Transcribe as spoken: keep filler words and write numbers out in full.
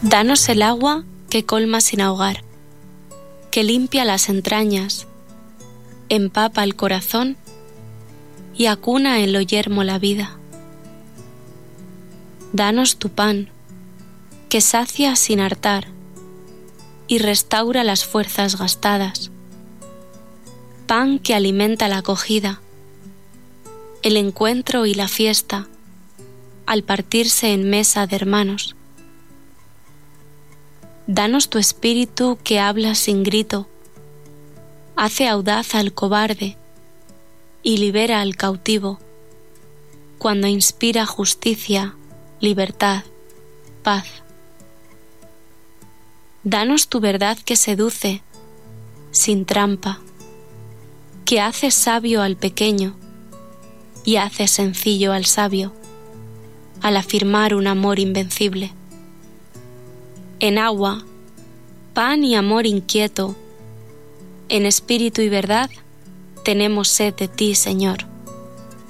Danos el agua que colma sin ahogar, que limpia las entrañas, empapa el corazón y acuna en lo yermo la vida. Danos tu pan, que sacia sin hartar y restaura las fuerzas gastadas. Pan que alimenta la acogida, el encuentro y la fiesta, al partirse en mesa de hermanos. Danos tu espíritu que habla sin grito, hace audaz al cobarde y libera al cautivo, cuando inspira justicia, libertad, paz. Danos tu verdad que seduce, sin trampa, que hace sabio al pequeño y hace sencillo al sabio, al afirmar un amor invencible. En agua, pan y amor inquieto, en espíritu y verdad, tenemos sed de ti, Señor.